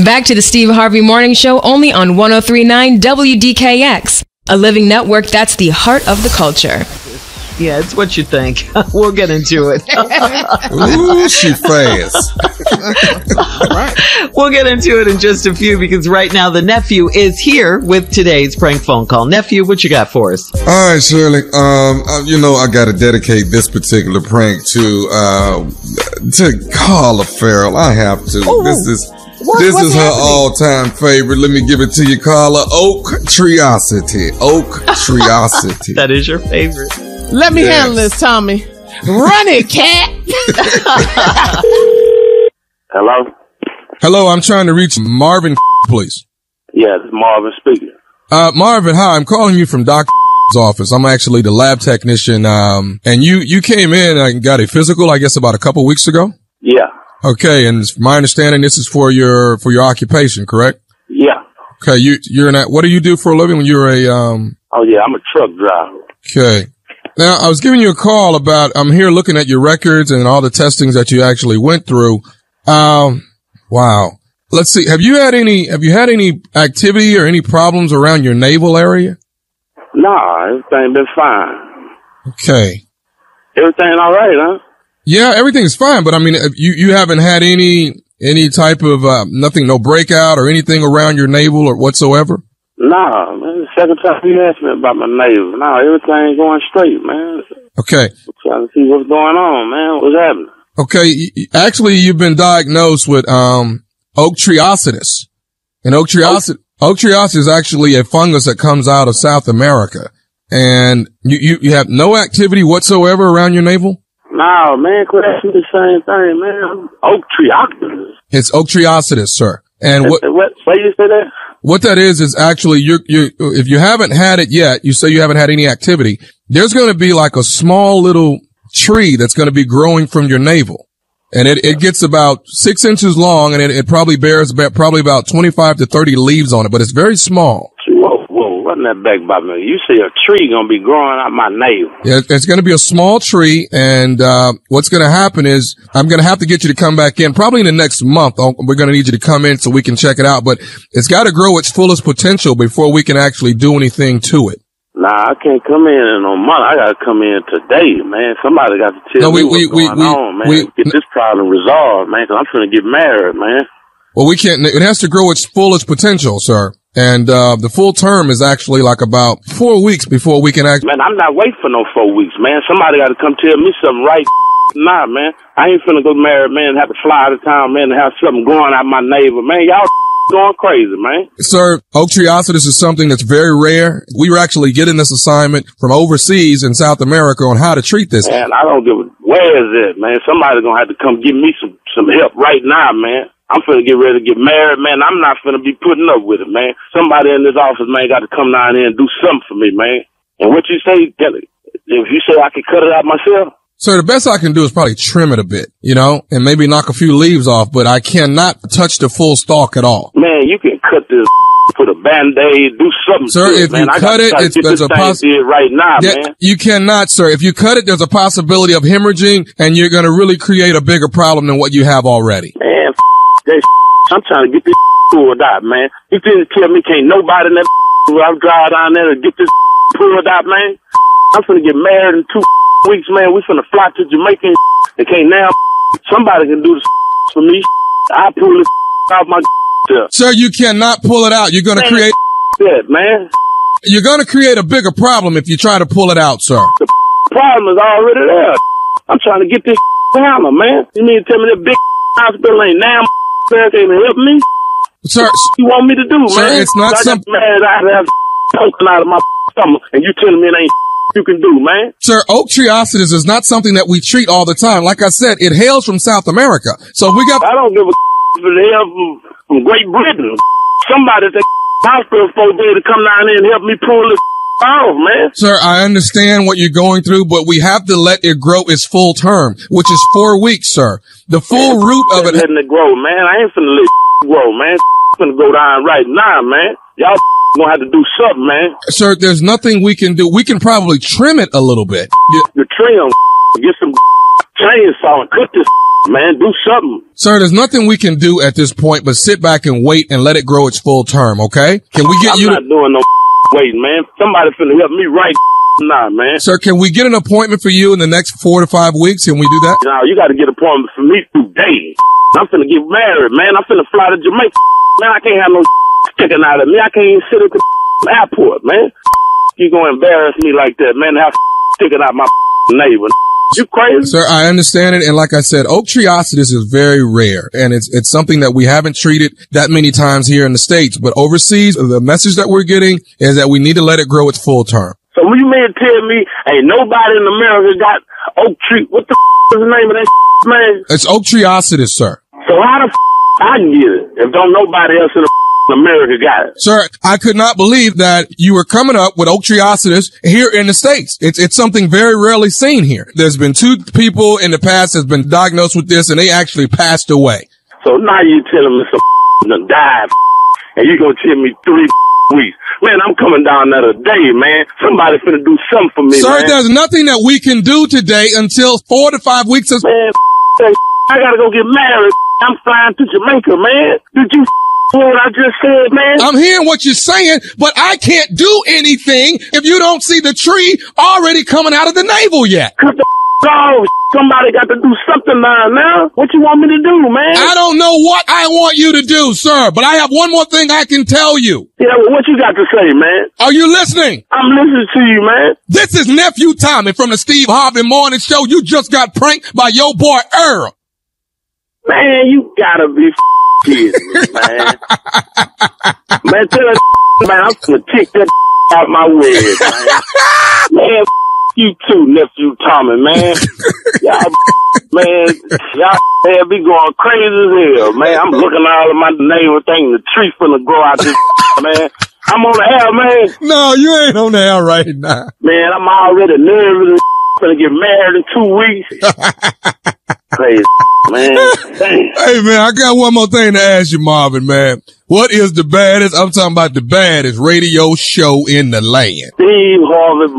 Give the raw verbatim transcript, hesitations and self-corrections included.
Back to the Steve Harvey Morning Show, only on one oh three point nine W D K X, a living network that's the heart of the culture. Yeah, it's what you think. We'll get into it. Ooh, she fast. Right. We'll get into it in just a few because right now the nephew is here with today's prank phone call. Nephew, what you got for us? All right, Shirley. Um, uh, you know, I got to dedicate this particular prank to uh, to Carla Farrell. I have to. Oh, this is what, this is her happening? all-time favorite. Let me give it to you, Carla. Oak Treosity. Oak Treosity. That is your favorite. Let me Yes. handle this, Tommy. Run it, cat. Hello? Hello, I'm trying to reach Marvin, please. Yeah, this is Marvin speaking. Uh, Marvin, hi. I'm calling you from Doctor's office. I'm actually the lab technician. Um, and you, you came in and got a physical, I guess, about a couple weeks ago. Yeah. Okay. And it's my understanding this is for your, for your occupation, correct? Yeah. Okay. You, you're in that. What do you do for a living when you're a, um, Oh, yeah, I'm a truck driver. okay. Now, I was giving you a call about, I'm here looking at your records and all the testings that you actually went through. Um, wow. Let's see. Have you had any, have you had any activity or any problems around your navel area? Nah, everything been fine. Okay. Everything all right, huh? Yeah, everything's fine, but I mean, if you, you haven't had any, any type of, uh, nothing, no breakout or anything around your navel or whatsoever? Nah, man, the second time you asked me about my neighbor. Nah, everything going straight, man. Okay. I'm trying to see what's going on, man. What's happening? Okay. y- Actually, you've been diagnosed with, um, oak treositis. And oak treositis, oak treositis is actually a fungus that comes out of South America. And you, you, you have no activity whatsoever around your navel? Nah, man, quit asking me the same thing, man. Oak tree octopus. It's oak treositis, sir. And what, What, where you say that? what that is, is actually you're, you, if you haven't had it yet, you say you haven't had any activity, there's going to be like a small little tree that's going to be growing from your navel. And it, it gets about six inches long and it, it probably bears about, probably about twenty-five to thirty leaves on it, but it's very small. Whoa, whoa, wasn't that back by me? You say a tree gonna be growing out my navel. Yeah, it's going to be a small tree. And, uh, what's going to happen is I'm going to have to get you to come back in probably in the next month. Oh, we're going to need you to come in so we can check it out, but it's got to grow its fullest potential before we can actually do anything to it. Nah, I can't come in in no month. I gotta come in today, man. Somebody got to tell No, we- me what's we- we- going we- on, man. we- Get this problem resolved, man, because I'm finna get married, man. Well, we can't, it has to grow its fullest potential, sir. And, uh, the full term is actually like about four weeks before we can act. Man, I'm not waiting for no four weeks, man. Somebody got to come tell me something right now, man. I ain't finna go married, man, and have to fly out of town, man, and have something growing out my neighbor, man. Y'all going crazy, man. Sir, oak treositis is something that's very rare. We were actually getting this assignment from overseas in South America on how to treat this. Man, I don't give a, where is it, man? Somebody gonna have to come give me some, some help right now, man. I'm finna get ready to get married, man. I'm not finna be putting up with it, man. Somebody in this office, man, got to come down here and do something for me, man. And what you say, if you say I can cut it out myself? Sir, the best I can do is probably trim it a bit, you know, and maybe knock a few leaves off, but I cannot touch the full stalk at all. Man, you can cut this, put a Band-Aid, do something Sir, to it, if man. you I cut gotta it, try to it's, get there's this a thing poss- did right now, Yeah, man. you cannot, sir. If you cut it, there's a possibility of hemorrhaging and you're going to really create a bigger problem than what you have already. Man, f- that I'm trying to get this pulled out, man. You didn't tell me can't nobody in that where I'm driving down there to get this pulled out, man. I'm finna get married in two weeks, man. We finna fly to Jamaica and can't now somebody can do this for me. I pull this out my self. Sir, you cannot pull it out. You're going to create, that, man. you're going to create a bigger problem if you try to pull it out, sir. The problem is already there. I'm trying to get this hammer, man. You mean to tell me that big hospital ain't now there can't help me? Sir, What you want me to do, Sir, man? it's not I some- got mad. I have poking out of my stomach, and you telling me it ain't you can do, man. Sir, oak treositis is not something that we treat all the time. Like I said, it hails from South America. So we got, I don't give a for the help from, from Great Britain. Somebody at the hospital supposed to come down there and help me pull this off, man. sir, I understand what you're going through, but we have to let it grow its full term, which is four weeks, sir. The full root of it. Letting it grow, man. I ain't finna let it grow, man. Finna go down right now, man. Y'all gonna have to do something, man. Sir, there's nothing we can do. We can probably trim it a little bit. You- The trim, get some chainsaw and cut this man. Do something. Sir, there's nothing we can do at this point but sit back and wait and let it grow its full term, okay? Can we get I'm you not to- doing no waiting, man. Somebody finna help me right now, man. Sir, can we get an appointment for you in the next four to five weeks? Can we do that? Now, you gotta get an appointment for me today. I'm finna get married, man. I'm finna fly to Jamaica. Man, I can't have no sticking out of me. I can't even sit at the airport, man. You gonna embarrass me like that, man, have sticking out my neighbor. You crazy? Sir, I understand it. And like I said, oak treeocetus is very rare. And it's, it's something that we haven't treated that many times here in the States. But overseas, the message that we're getting is that we need to let it grow its full term. So when you mean to tell me ain't nobody in America got oak tree, what the f- is the name of that man? It's oak treeocetus, sir. So how the f- I can get it if don't nobody else in the f- America got it? Sir, I could not believe that you were coming up with oak treeocetus here in the States. It's, it's something very rarely seen here. There's been two people in the past that's been diagnosed with this and they actually passed away. So now you telling me some f- done died f- and you gonna tell me three f- weeks. Man, I'm coming down there today, man. Somebody finna do something for me, Sir, man. there's nothing that we can do today until four to five weeks. Is- Man, f- I gotta go get married. I'm flying to Jamaica, man. Did you hear what I just said, man? I'm hearing what you're saying, but I can't do anything if you don't see the tree already coming out of the navel yet. Cut the f- off. Somebody got to do something now, now. What you want me to do, man? I don't know what I want you to do, sir, but I have one more thing I can tell you. Yeah, well, what you got to say, man? Are you listening? I'm listening to you, man. This is Nephew Tommy from the Steve Harvey Morning Show. You just got pranked by your boy Earl. Man, you gotta be f- kidding me, man. Man, tell that man, I'm gonna kick that out my wig, man. Man, f- you too, Nephew Tommy, man. Y'all, man, y'all man, be going crazy as hell, man. I'm looking all of my neighbor thinking the tree finna grow out this, man. I'm on the air, man. No, you ain't on the air right now. Man, I'm already nervous and gonna get married in two weeks. Crazy, man. Dang. Hey, man, I got one more thing to ask you, Marvin, man. What is the baddest, I'm talking about the baddest radio show in the land? Steve Harvey